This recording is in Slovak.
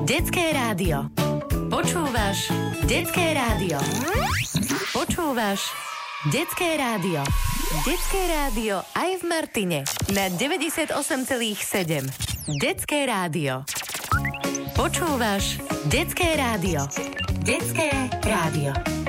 Detské rádio. Počúvaš Detské rádio. Počúvaš Detské rádio. Detské rádio aj v Martine na 98,7. Detské rádio. Počúvaš Detské rádio. Detské rádio.